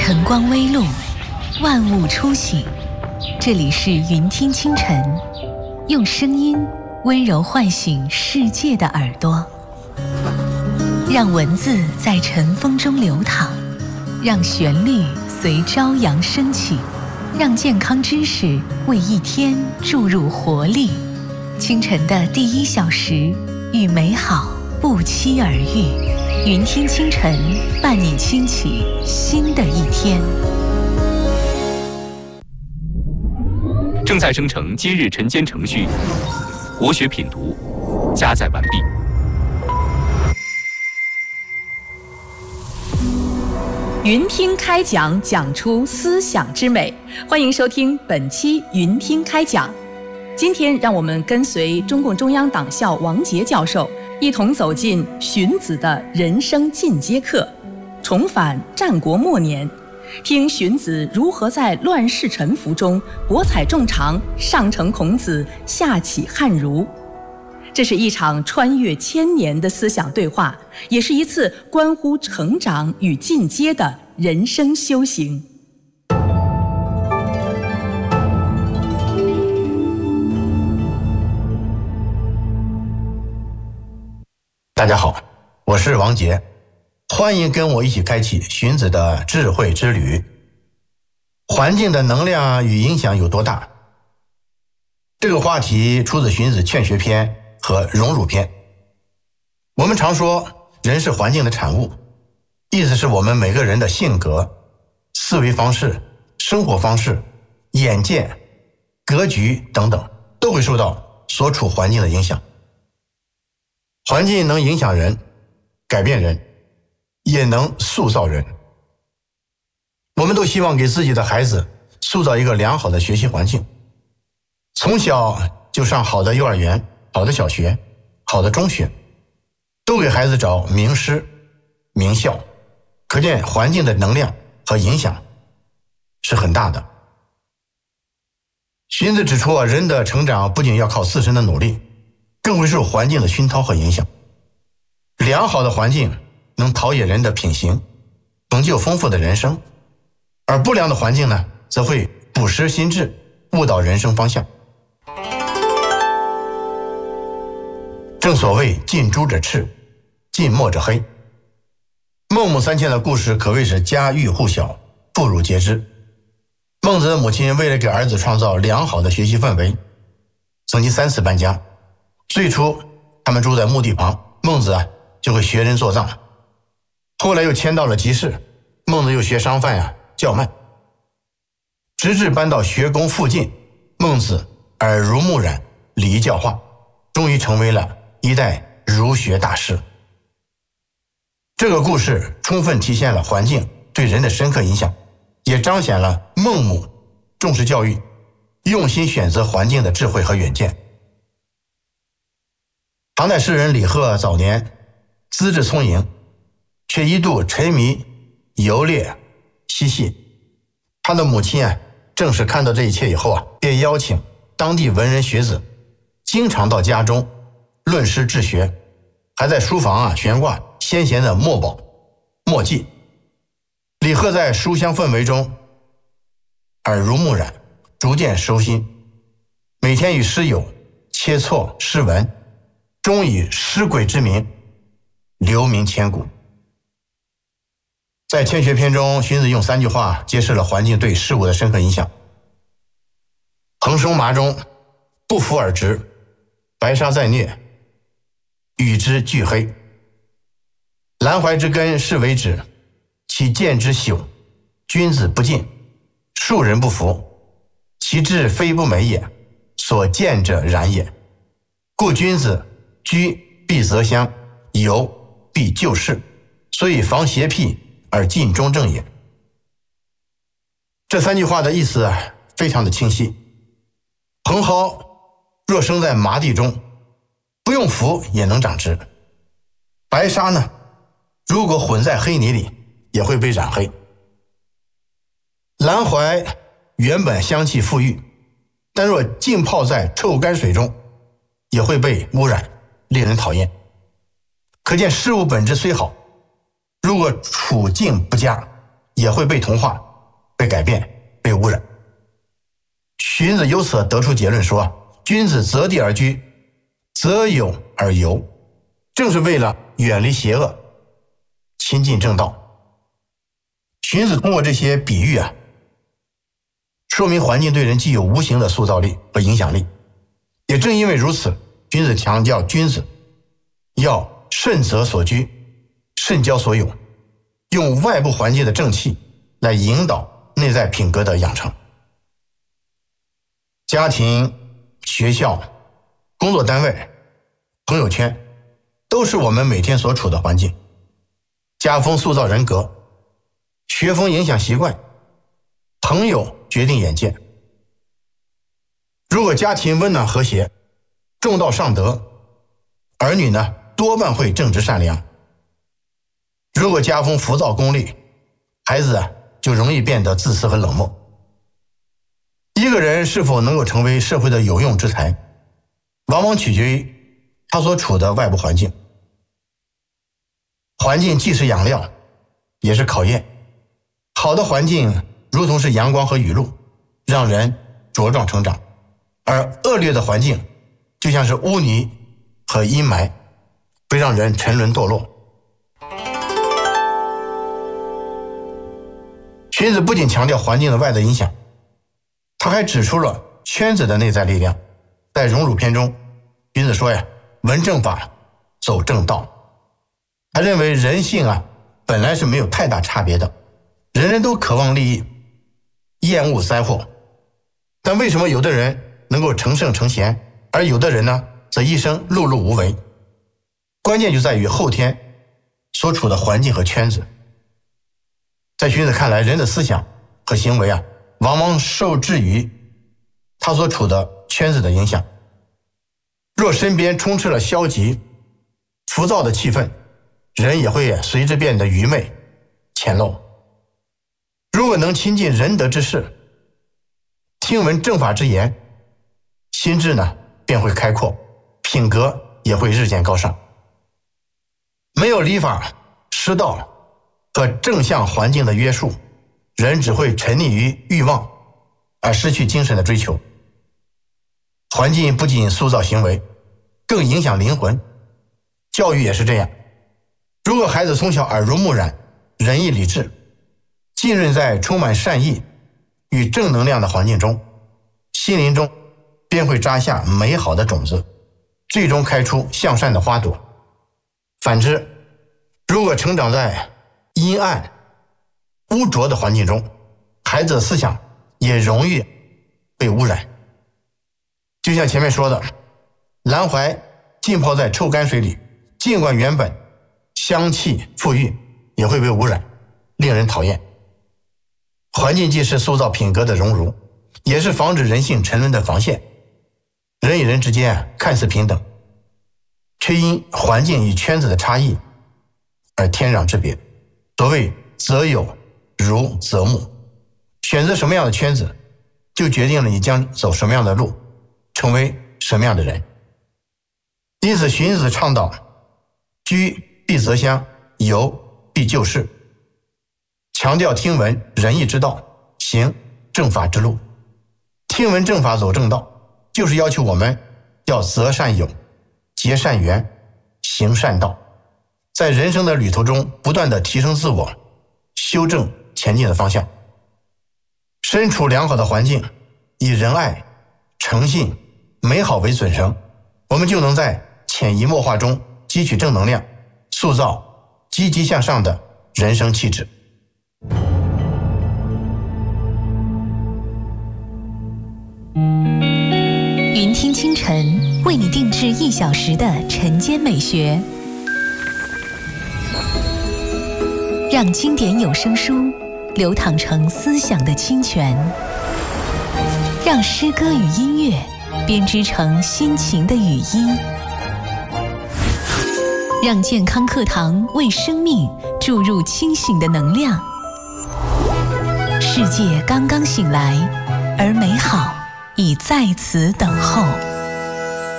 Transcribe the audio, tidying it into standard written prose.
晨光微露，万物初醒。这里是云听清晨，用声音温柔唤醒世界的耳朵，让文字在晨风中流淌，让旋律随朝阳升起，让健康知识为一天注入活力。清晨的第1小时，与美好不期而遇。云听清晨，伴你轻启新的一天。 正在生成今日晨间程序，国学品读加载完毕。 云听开讲，讲出思想之美。欢迎收听本期云听开讲。今天让我们跟随中共中央党校王杰教授，一同走进荀子的人生进阶课，重返战国末年，听荀子如何在乱世沉浮中博采众长，上承孔子，下启汉儒。这是一场穿越1000年的思想对话，也是一次关乎成长与进阶的人生修行。 大家好，我是王杰，欢迎跟我一起开启荀子的智慧之旅。环境的能量与影响有多大？这个话题出自荀子《劝学篇》和《荣辱篇》。我们常说人是环境的产物，意思是我们每个人的性格、思维方式、生活方式、眼界、格局等等，都会受到所处环境的影响。环境能影响人，改变人，也能塑造人。我们都希望给自己的孩子塑造一个良好的学习环境，从小就上好的幼儿园、好的小学、好的中学，都给孩子找名师、名校，可见环境的能量和影响是很大的。荀子指出，人的成长不仅要靠自身的努力，更会受环境的熏陶和影响。良好的环境能陶冶人的品行，成就丰富的人生，而不良的环境呢，则会腐蚀心智，误导人生方向。正所谓近朱者赤，近墨者黑。孟母三迁的故事可谓是家喻户晓，妇孺皆知。孟子的母亲为了给儿子创造良好的学习氛围，曾经3次搬家。最初他们住在墓地旁，孟子就会学人做葬，后来又迁到了集市，孟子又学商贩叫卖，直至搬到学宫附近，孟子耳濡目染，礼仪教化，终于成为了一代儒学大师。这个故事充分体现了环境对人的深刻影响，也彰显了孟母重视教育、用心选择环境的智慧和远见。唐代诗人李贺早年资质聪颖，却一度沉迷游猎嬉戏。他的母亲正是看到这一切以后便邀请当地文人学子经常到家中论诗治学，还在书房悬挂先贤的墨宝墨迹。李贺在书香氛围中耳濡目染，逐渐收心，每天与诗友切磋诗文，终以诗贵之名留名千古。在《劝学篇》中，荀子用3句话揭示了环境对事物的深刻影响。蓬松麻中，不服而直；白沙在疟，与之俱黑。兰槐之根是为止，其见之朽，君子不近，庶人不服，其志非不美也，所见者然也。故君子居必择乡，游必就事，所以防邪僻而尽中正也。这3句话的意思非常的清晰。蓬蒿若生在麻地中，不用扶也能长直；白沙呢，如果混在黑泥里，也会被染黑。兰槐原本香气馥郁，但若浸泡在臭泔水中，也会被污染，令人讨厌。可见事物本质虽好，如果处境不佳， 也会被同化、被改变、被污染。荀子由此得出结论说，君子择地而居，择友而游，正是为了远离邪恶，亲近正道。荀子通过这些比喻说明环境对人既有无形的塑造力和影响力。也正因为如此，荀子强调君子要慎择所居，慎交所友，用外部环境的正气来引导内在品格的养成。家庭、学校、工作单位、朋友圈，都是我们每天所处的环境。家风塑造人格，学风影响习惯，朋友决定眼界。如果家庭温暖和谐，重道尚德，儿女呢多半会正直善良。如果家风浮躁功利，孩子就容易变得自私和冷漠。一个人是否能够成为社会的有用之才，往往取决于他所处的外部环境。环境既是养料，也是考验。好的环境如同是阳光和雨露，让人茁壮成长；而恶劣的环境就像是污泥和阴霾，会让人沉沦堕落。荀子不仅强调环境的外在影响，他还指出了圈子的内在力量。在《荣辱》篇中，荀子说闻正法，走正道。他认为人性本来是没有太大差别的，人人都渴望利益，厌恶灾祸。但为什么有的人能够成圣成贤，而有的人呢则一生碌碌无为？关键就在于后天所处的环境和圈子。在荀子看来，人的思想和行为往往受制于他所处的圈子的影响。若身边充斥了消极、浮躁的气氛，人也会随之变得愚昧、浅陋。如果能亲近仁德之士，听闻正法之言，心智呢便会开阔，品格也会日渐高尚。没有礼法、师道和正向环境的约束，人只会沉溺于欲望，而失去精神的追求。环境不仅塑造行为，更影响灵魂。教育也是这样。如果孩子从小耳濡目染、仁义礼智，浸润在充满善意与正能量的环境中，心灵中便会扎下美好的种子，最终开出向善的花朵。反之，如果成长在阴暗、污浊的环境中，孩子的思想也容易被污染。就像前面说的，蓝槐浸泡在臭泔水里，尽管原本香气馥郁，也会被污染，令人讨厌。环境既是塑造品格的熔炉，也是防止人性沉沦的防线。人与人之间看似平等，却因环境与圈子的差异而天壤之别。所谓择友如择木，选择什么样的圈子，就决定了你将走什么样的路，成为什么样的人。因此荀子倡导居必择乡，游必就事，强调听闻仁义之道，行正法之路。听闻正法走正道，就是要求我们要择善友，结善缘，行善道，在人生的旅途中不断地提升自我，修正前进的方向。身处良好的环境，以仁爱、诚信、美好为准绳，我们就能在潜移默化中汲取正能量，塑造积极向上的人生气质。 云听清晨为你定制1小时的晨间美学，让经典有声书流淌成思想的清泉，让诗歌与音乐编织成心情的语音，让健康课堂为生命注入清醒的能量。世界刚刚醒来，而美好已在此等候。